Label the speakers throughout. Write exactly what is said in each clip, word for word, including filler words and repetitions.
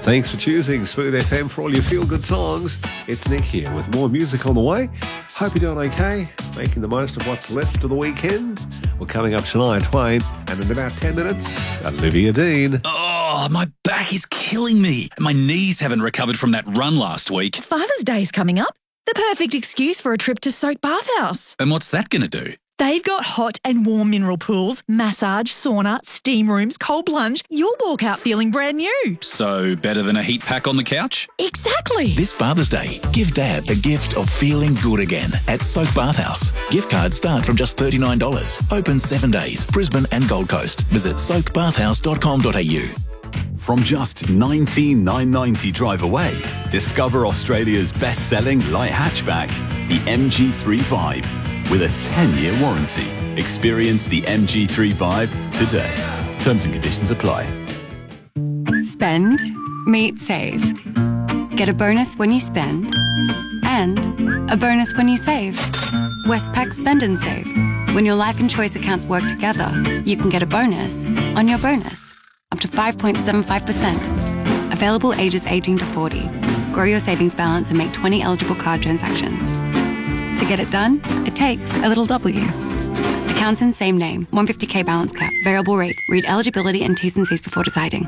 Speaker 1: Thanks for choosing Smooth F M for all your feel-good songs. It's Nick here with more music on the way. Hope you're doing okay, making the most of what's left of the weekend. We're coming up Shania Twain, and in about ten minutes, Olivia Dean.
Speaker 2: Oh, my back is killing me. My knees haven't recovered from that run last week.
Speaker 3: Father's Day's coming up. The perfect excuse for a trip to Soak Bathhouse.
Speaker 2: And what's that going to do?
Speaker 3: They've got hot and warm mineral pools, massage, sauna, steam rooms, cold plunge. You'll walk out feeling brand new.
Speaker 2: So better than a heat pack on the couch?
Speaker 3: Exactly.
Speaker 4: This Father's Day, give Dad the gift of feeling good again at Soak Bathhouse. Gift cards start from just thirty-nine dollars. Open seven days, Brisbane and Gold Coast. Visit soak bathhouse dot com dot a u.
Speaker 5: From just nineteen thousand nine hundred ninety drive away, discover Australia's best-selling light hatchback, the M G thirty-five, with a ten-year warranty. Experience the M G thirty-five today. Terms and conditions apply.
Speaker 6: Spend, meet, save. Get a bonus when you spend and a bonus when you save. Westpac Spend and Save. When your life and choice accounts work together, you can get a bonus on your bonus. Up to five point seven five percent. Available ages eighteen to forty. Grow your savings balance and make twenty eligible card transactions. To get it done, it takes a little W. Accounts in same name. one hundred fifty k balance cap. Variable rate. Read eligibility and T's and C's before deciding.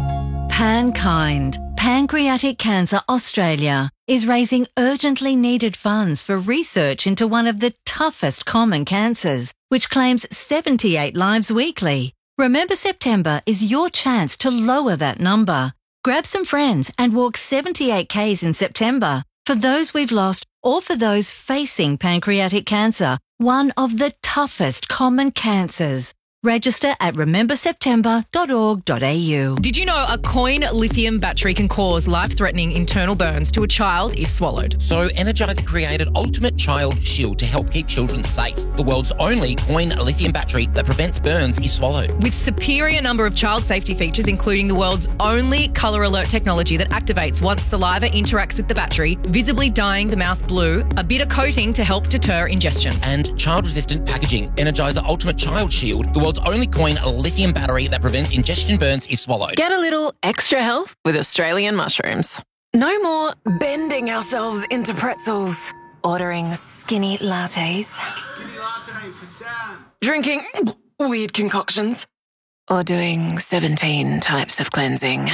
Speaker 7: PanKind, Pancreatic Cancer Australia, is raising urgently needed funds for research into one of the toughest common cancers, which claims seventy-eight lives weekly. Remember September is your chance to lower that number. Grab some friends and walk seventy-eight kays in September for those we've lost or for those facing pancreatic cancer, one of the toughest common cancers. Register at remember september dot org dot a u.
Speaker 8: Did you know a coin lithium battery can cause life-threatening internal burns to a child if swallowed?
Speaker 9: So Energizer created Ultimate Child Shield to help keep children safe. The world's only coin lithium battery that prevents burns if swallowed.
Speaker 8: With superior number of child safety features, including the world's only colour alert technology that activates once saliva interacts with the battery, visibly dyeing the mouth blue, a bitter coating to help deter ingestion.
Speaker 9: And child-resistant packaging. Energizer Ultimate Child Shield, the world's only coin lithium battery that prevents ingestion burns if swallowed.
Speaker 10: Get a little extra health with Australian mushrooms. No more bending ourselves into pretzels, ordering skinny lattes,
Speaker 11: Skinny latte for Sam.
Speaker 10: drinking weird concoctions, or doing seventeen types of cleansing.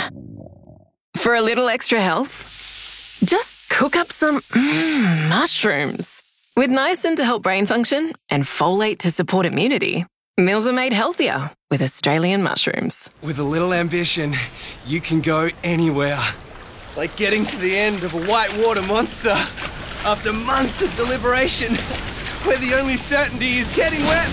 Speaker 10: For a little extra health, just cook up some mm, mushrooms. With niacin to help brain function and folate to support immunity, meals are made healthier with Australian mushrooms.
Speaker 12: With a little ambition, you can go anywhere. Like getting to the end of a whitewater monster after months of deliberation, where the only certainty is getting wet.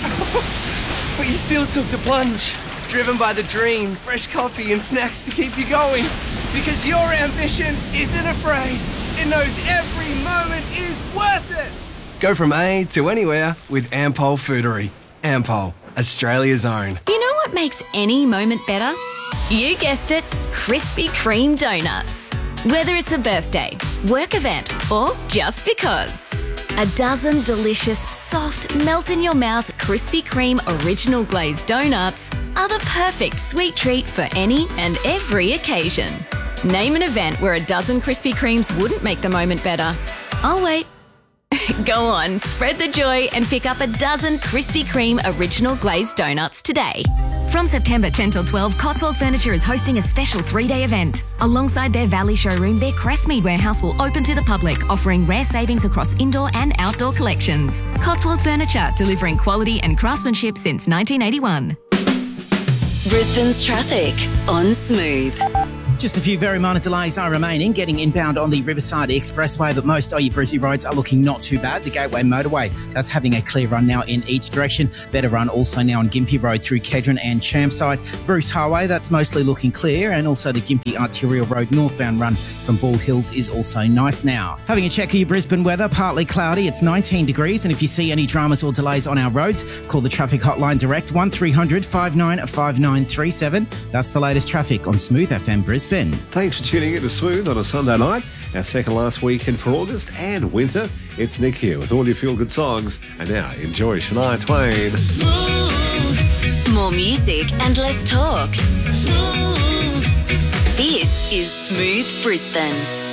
Speaker 12: But you still took the plunge, driven by the dream, fresh coffee and snacks to keep you going. Because your ambition isn't afraid. It knows every moment is worth it. Go from A to anywhere with Ampol Foodery. Ampol, Australia's own.
Speaker 13: You know what makes any moment better? You guessed it, Krispy Kreme donuts. Whether it's a birthday, work event, or just because. A dozen delicious, soft, melt-in-your-mouth Krispy Kreme original glazed donuts are the perfect sweet treat for any and every occasion. Name an event where a dozen Krispy Kremes wouldn't make the moment better. I'll wait. Go on, spread the joy and pick up a dozen Krispy Kreme original glazed donuts today. From September tenth till twelfth, Cotswold Furniture is hosting a special three-day event. Alongside their Valley showroom, their Crestmead warehouse will open to the public, offering rare savings across indoor and outdoor collections. Cotswold Furniture, delivering quality and craftsmanship since nineteen eighty-one.
Speaker 14: Brisbane's traffic on Smooth.
Speaker 15: Just a few very minor delays are remaining, getting inbound on the Riverside Expressway, but most of your Brizzy roads are looking not too bad. The Gateway Motorway, that's having a clear run now in each direction. Better run also now on Gympie Road through Kedron and Chermside. Bruce Highway, that's mostly looking clear, and also the Gympie Arterial Road northbound run from Bald Hills is also nice now. Having a check of your Brisbane weather, partly cloudy, it's nineteen degrees, and if you see any dramas or delays on our roads, call the traffic hotline direct one three hundred five nine five nine three seven. That's the latest traffic on Smooth F M Brisbane.
Speaker 1: Thanks for tuning in to Smooth on a Sunday night, our second last weekend for August and winter. It's Nick here with all your feel-good songs. And now, enjoy Shania Twain.
Speaker 14: Smooth. More music and less talk. Smooth. This This is Smooth Brisbane.